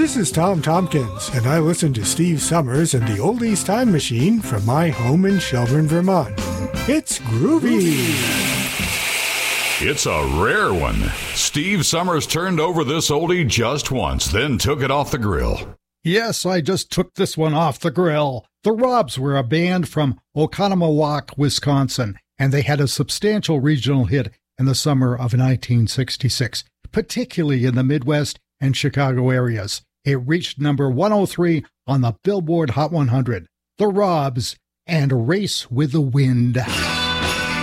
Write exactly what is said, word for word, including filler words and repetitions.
This is Tom Tompkins, and I listen to Steve Summers and the Oldies Time Machine from my home in Shelburne, Vermont. It's groovy. It's a rare one. Steve Summers turned over this oldie just once, then took it off the grill. Yes, I just took this one off the grill. The Robs were a band from Oconomowoc, Wisconsin, and they had a substantial regional hit in the summer of nineteen sixty-six, particularly in the Midwest and Chicago areas. It reached number one oh three on the Billboard Hot one hundred. The Robs and Race with the Wind.